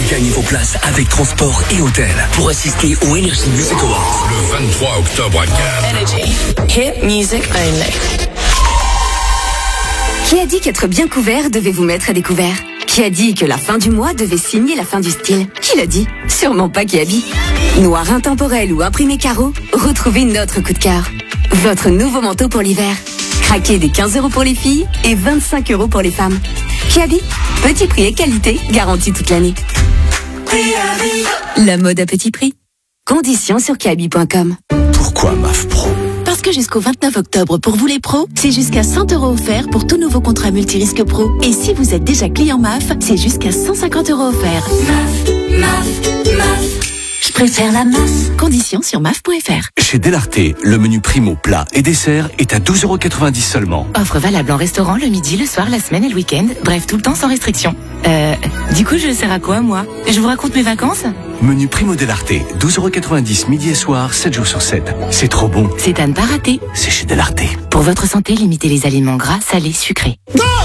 Gagnez vos places avec transport et hôtel pour assister au Energy Music Awards le 23 octobre à Cannes. Energy. Hit music only. Qui a dit qu'être bien couvert devait vous mettre à découvert? Qui a dit que la fin du mois devait signer la fin du style? Qui l'a dit? Sûrement pas Kiabi. Noir intemporel ou imprimé carreau, retrouvez notre coup de cœur. Votre nouveau manteau pour l'hiver. Craquez des 15 € pour les filles et 25 € pour les femmes. Kiabi, petit prix et qualité garantis toute l'année. La mode à petit prix. Conditions sur kiabi.com. Pourquoi MAF Pro? Parce que jusqu'au 29 octobre, pour vous les pros, c'est jusqu'à 100 € offerts pour tout nouveau contrat multirisque pro. Et si vous êtes déjà client MAF, c'est jusqu'à 150 € offerts. MAF. Je préfère la MAF. Conditions sur MAF.fr. Chez Delarté, le menu primo, plat et dessert est à 12,90 € seulement. Offre valable en restaurant le midi, le soir, la semaine et le week-end. Bref, tout le temps sans restriction. Du coup, je sers à quoi, moi? Je vous raconte mes vacances? Menu primo Delarté, 12,90 € midi et soir, 7 jours sur 7. C'est trop bon. C'est à ne pas rater. C'est chez Delarté. Pour votre santé, limitez les aliments gras, salés, sucrés.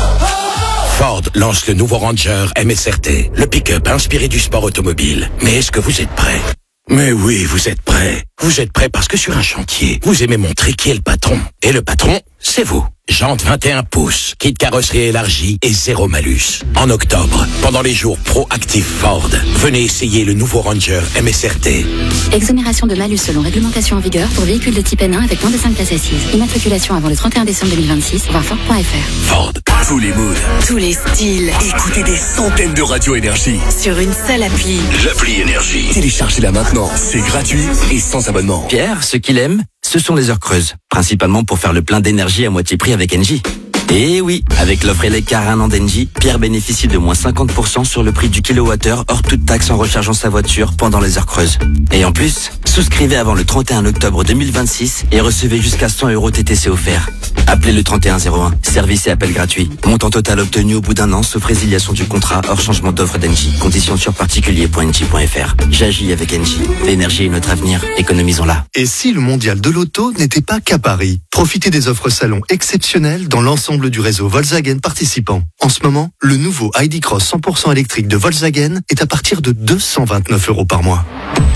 Ford lance le nouveau Ranger MSRT, le pick-up inspiré du sport automobile. Mais est-ce que vous êtes prêts? Mais oui, vous êtes prêts. Vous êtes prêts parce que sur un chantier, vous aimez montrer qui est le patron. Et le patron, c'est vous. Jantes 21 pouces, kit carrosserie élargie et zéro malus. En octobre, pendant les jours Pro-Active Ford, venez essayer le nouveau Ranger MSRT. Exonération de malus selon réglementation en vigueur pour véhicules de type N1 avec moins de 5 places assises. Immatriculation avant le 31 décembre 2026, voir Ford.fr. Ford. Tous les moods. Tous les styles. Écoutez des centaines de radios Énergie. Sur une seule appli. L'appli Énergie. Téléchargez-la maintenant. C'est gratuit et sans abonnement. Pierre, ce qu'il aime, ce sont les heures creuses. Principalement pour faire le plein d'énergie à moitié prix avec Engie. Et oui, avec l'offre Eleccar 1 an d'Engie, Pierre bénéficie de moins 50% sur le prix du kilowattheure hors toute taxe en rechargeant sa voiture pendant les heures creuses. Et en plus, souscrivez avant le 31 octobre 2026 et recevez jusqu'à 100 € TTC offerts. Appelez le 3101, service et appel gratuit. Montant total obtenu au bout d'un an, sauf résiliation du contrat hors changement d'offre d'Engie. Conditions sur particulier.engie.fr. J'agis avec Engie. L'énergie est notre avenir, économisons-la. Et si le mondial de l'auto n'était pas qu'à Paris? Profitez des offres salon exceptionnelles dans l'ensemble du réseau Volkswagen participant. En ce moment, le nouveau ID Cross 100% électrique de Volkswagen est à partir de 229 € par mois.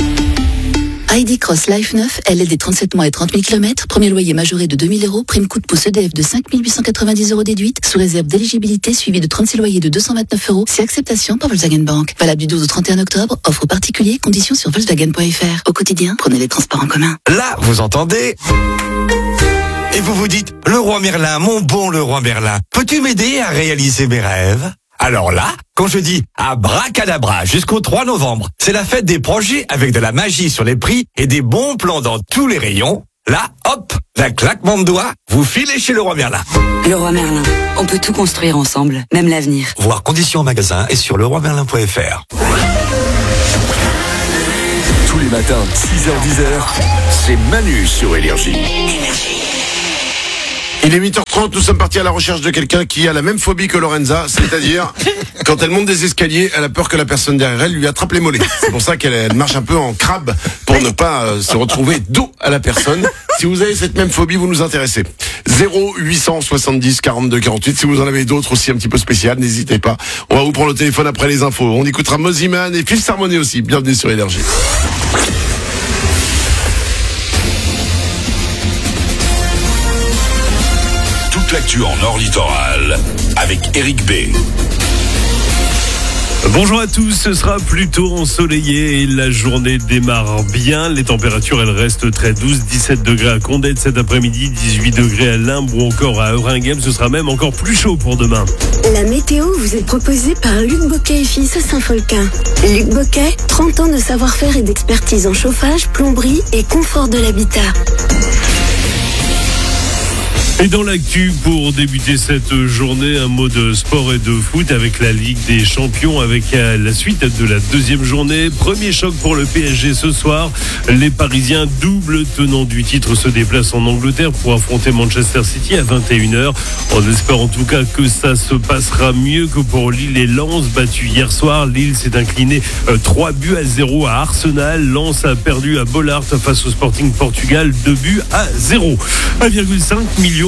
ID Cross Life 9, LLD 37 mois et 30 000 km, premier loyer majoré de 2 000 €, prime coup de pouce EDF de 5 890 € déduite, sous réserve d'éligibilité suivi de 36 loyers de 229 €, si acceptation par Volkswagen Bank. Valable du 12 au 31 octobre, offre aux particuliers, conditions sur Volkswagen.fr. Au quotidien, prenez les transports en commun. Là, vous entendez? Et vous vous dites, Leroy Merlin, mon bon Leroy Merlin, peux-tu m'aider à réaliser mes rêves? Alors là, quand je dis abracadabra jusqu'au 3 novembre, c'est la fête des projets avec de la magie sur les prix et des bons plans dans tous les rayons. Là, hop, d'un claquement de doigts, vous filez chez Leroy Merlin. Leroy Merlin, on peut tout construire ensemble, même l'avenir. Voir conditions en magasin et sur leroymerlin.fr. Tous les matins, 6h-10h, c'est Manu sur Énergie. Il est 8h30, nous sommes partis à la recherche de quelqu'un qui a la même phobie que Lorenza, c'est-à-dire, quand elle monte des escaliers, elle a peur que la personne derrière elle lui attrape les mollets. C'est pour ça qu'elle marche un peu en crabe, pour ne pas se retrouver dos à la personne. Si vous avez cette même phobie, vous nous intéressez. 0870 42 48, si vous en avez d'autres aussi un petit peu spéciales, n'hésitez pas. On va vous prendre le téléphone après les infos. On écoutera Moziman et Fifth Harmony aussi. Bienvenue sur Énergie. L'actu en Nord Littoral avec Eric B. Bonjour à tous, ce sera plutôt ensoleillé et la journée démarre bien. Les températures, elles restent très douces. 17 degrés à Condette cet après-midi, 18 degrés à Limbe ou encore à Euringhem. Ce sera même encore plus chaud pour demain. La météo vous est proposée par Luc Boquet et Fils à Saint-Folquin. Luc Boquet, 30 ans de savoir-faire et d'expertise en chauffage, plomberie et confort de l'habitat. Et dans l'actu, pour débuter cette journée, un mot de sport et de foot avec la Ligue des Champions, avec la suite de la deuxième journée. Premier choc pour le PSG ce soir. Les Parisiens, double tenant du titre, se déplacent en Angleterre pour affronter Manchester City à 21h. On espère en tout cas que ça se passera mieux que pour Lille et Lens, battu hier soir. Lille s'est incliné 3-0 à Arsenal. Lens a perdu à Bollaert face au Sporting Portugal, 2-0. 1,5 million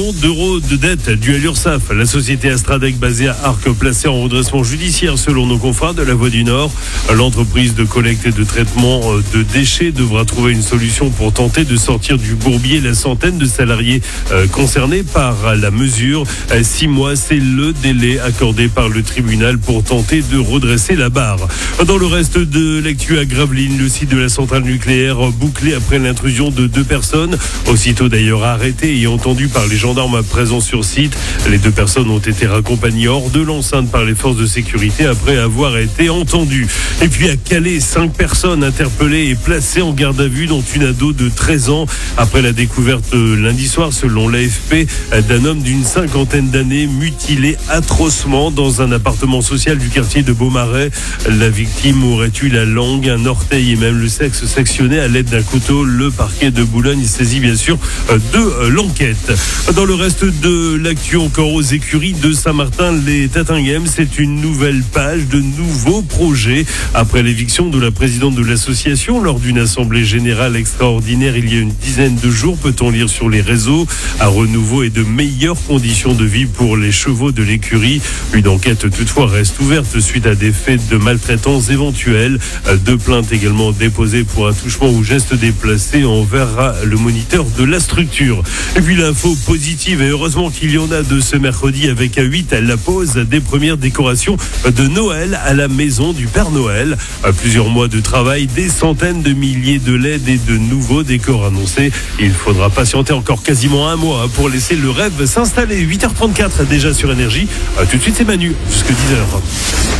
millions d'euros de dettes dues à l'URSSAF. La société Astradec basée à Arques placée en redressement judiciaire selon nos confrères de La Voix du Nord. L'entreprise de collecte et de traitement de déchets devra trouver une solution pour tenter de sortir du bourbier la centaine de salariés concernés par la mesure. 6 mois, c'est le délai accordé par le tribunal pour tenter de redresser la barre. Dans le reste de l'actu à Gravelines, le site de la centrale nucléaire bouclé après l'intrusion de 2 personnes, aussitôt d'ailleurs arrêtées et entendues par les gendarmes présents sur site. Les 2 personnes ont été raccompagnées hors de l'enceinte par les forces de sécurité après avoir été entendues. Et puis à Calais, 5 personnes interpellées et placées en garde à vue, dont une ado de 13 ans, après la découverte lundi soir, selon l'AFP, d'un homme d'une 50aine d'années mutilé atrocement dans un appartement social du quartier de Beaumarais. La victime aurait eu la langue, un orteil et même le sexe sectionné à l'aide d'un couteau. Le parquet de Boulogne saisit bien sûr de l'enquête. Dans le reste de l'actu, encore aux écuries de Saint-Martin, les Tatinghem, c'est une nouvelle page de nouveaux projets. Après l'éviction de la présidente de l'association lors d'une assemblée générale extraordinaire il y a une dizaine de jours, peut-on lire sur les réseaux, un renouveau et de meilleures conditions de vie pour les chevaux de l'écurie. Une enquête toutefois reste ouverte suite à des faits de maltraitance éventuels. 2 plaintes également déposées pour attouchement ou geste déplacé envers le moniteur de la structure. Et puis l'info positive, et heureusement qu'il y en a de ce mercredi avec à 8 à la pause des premières décorations de Noël à la maison du Père Noël. Plusieurs mois de travail, des centaines de milliers de LED et de nouveaux décors annoncés. Il faudra patienter encore quasiment un mois pour laisser le rêve s'installer. 8h34 déjà sur Énergie. Tout de suite c'est Manu jusqu'à 10h.